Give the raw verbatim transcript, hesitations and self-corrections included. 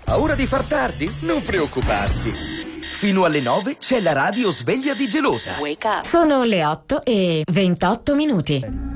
Paura di far tardi? Non preoccuparti. Fino alle nove c'è la radio sveglia di Gelosa. Wake up. Sono le otto e ventotto minuti.